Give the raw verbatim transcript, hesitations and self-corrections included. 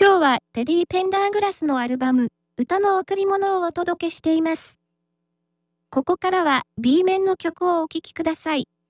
今日はテディ・ペンダーグラスのアルバム、歌の贈り物をお届けしています。ここからは B 面の曲をお聴きください。